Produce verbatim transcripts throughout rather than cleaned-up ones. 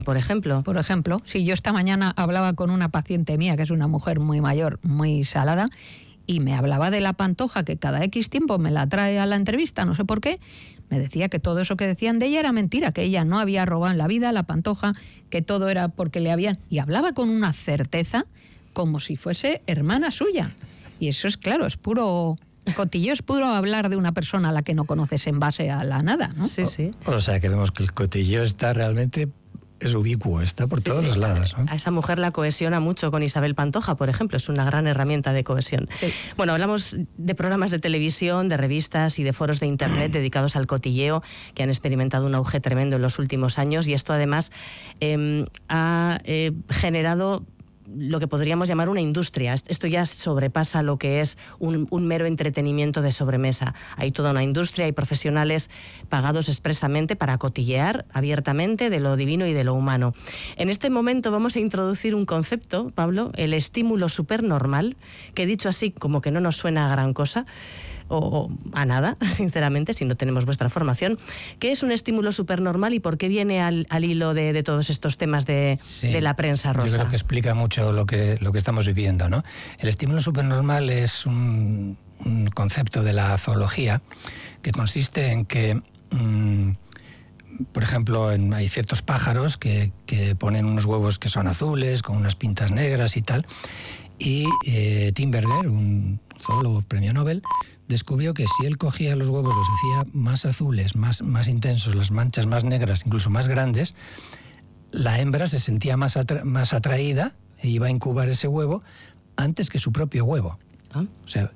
por ejemplo. Por ejemplo, si yo esta mañana hablaba con una paciente mía, que es una mujer muy mayor, muy salada, y me hablaba de la Pantoja, que cada X tiempo me la trae a la entrevista, no sé por qué, me decía que todo eso que decían de ella era mentira, que ella no había robado en la vida la Pantoja, que todo era porque le habían... Y hablaba con una certeza como si fuese hermana suya. Y eso es claro, es puro... Cotilleo es puro hablar de una persona a la que no conoces en base a la nada, ¿no? Sí, sí. O, o sea, que vemos que el cotilleo está realmente... es ubicuo, está por todos sí, sí. los lados, ¿no? A esa mujer la cohesiona mucho con Isabel Pantoja, por ejemplo, es una gran herramienta de cohesión. Sí. Bueno, hablamos de programas de televisión, de revistas y de foros de internet dedicados al cotilleo, que han experimentado un auge tremendo en los últimos años, y esto además eh, ha eh, generado lo que podríamos llamar una industria. Esto ya sobrepasa lo que es un, un mero entretenimiento de sobremesa. Hay toda una industria, hay profesionales pagados expresamente para cotillear abiertamente de lo divino y de lo humano. En este momento vamos a introducir un concepto, Pablo, el estímulo supernormal, que dicho así como que no nos suena a gran cosa, o a nada, sinceramente, si no tenemos vuestra formación. ¿Qué es un estímulo supernormal y por qué viene al, al hilo de, de todos estos temas de, sí, de la prensa rosa? Yo creo que explica mucho lo que, lo que estamos viviendo, ¿no? El estímulo supernormal es un, un concepto de la zoología que consiste en que, mmm, por ejemplo, en, hay ciertos pájaros que, que ponen unos huevos que son azules, con unas pintas negras y tal, y eh, Timberger, un zoólogo premio Nobel, descubrió que si él cogía los huevos, los hacía más azules, más, más intensos, las manchas más negras, incluso más grandes, la hembra se sentía más, atra- más atraída e iba a incubar ese huevo antes que su propio huevo. ¿Ah? O sea,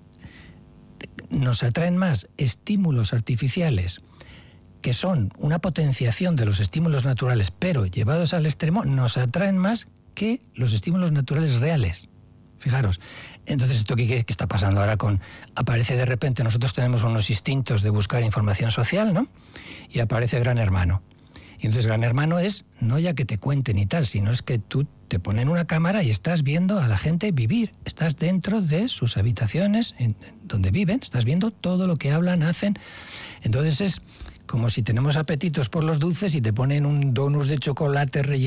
nos atraen más estímulos artificiales que son una potenciación de los estímulos naturales, pero llevados al extremo, nos atraen más que los estímulos naturales reales. Fijaros, entonces esto qué, qué está pasando ahora con... Aparece de repente, nosotros tenemos unos instintos de buscar información social, ¿no? Y aparece Gran Hermano. Y entonces Gran Hermano es, no ya que te cuenten y tal, sino es que tú te ponen una cámara y estás viendo a la gente vivir. Estás dentro de sus habitaciones, en, donde viven, estás viendo todo lo que hablan, hacen. Entonces es como si tenemos apetitos por los dulces y te ponen un donus de chocolate relleno